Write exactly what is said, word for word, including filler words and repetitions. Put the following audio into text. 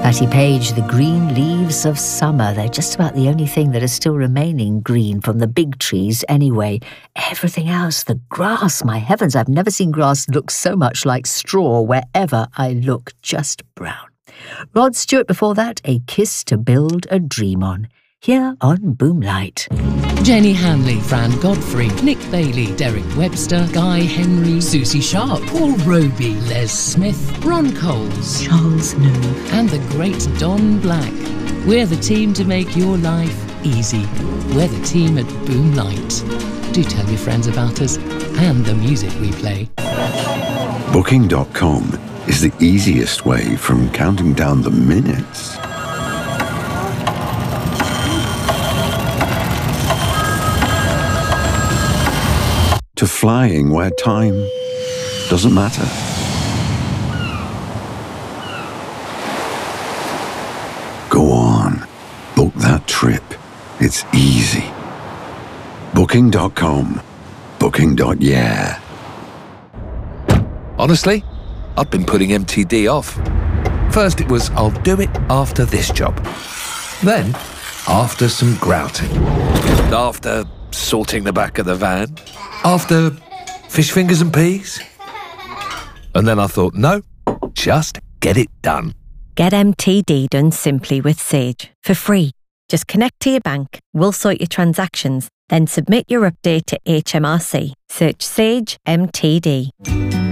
Patty Page, the green leaves of summer. They're just about the only thing that is still remaining green from the big trees anyway. Everything else, the grass, my heavens, I've never seen grass look so much like straw wherever I look, just brown. Rod Stewart before that, A Kiss to Build a Dream On, here on Boomlight. Jenny Hanley, Fran Godfrey, Nick Bailey, Derek Webster, Guy Henry, Susie Sharp, Paul Roby, Les Smith, Ron Coles, Charles Nove, and the great Don Black. We're the team to make your life easy. We're the team at Boomlight. Do tell your friends about us and the music we play. Booking dot com is the easiest way from counting down the minutes to flying where time doesn't matter. Go on, book that trip. It's easy. Booking dot com. Booking. Yeah. Honestly, I've been putting M T D off. First it was, I'll do it after this job. Then, after some grouting. After sorting the back of the van. After fish fingers and peas. And then I thought, no, just get it done. Get M T D done simply with Sage, for free. Just connect to your bank, we'll sort your transactions, then submit your update to H M R C. Search Sage M T D.